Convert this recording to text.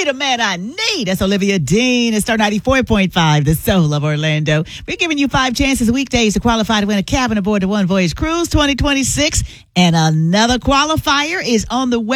the man I need. That's Olivia Dean. It's Star 94.5, the soul of Orlando. We're giving you 5 chances weekdays to qualify to win a cabin aboard the One Voyage Cruise 2026. And another qualifier is on the way.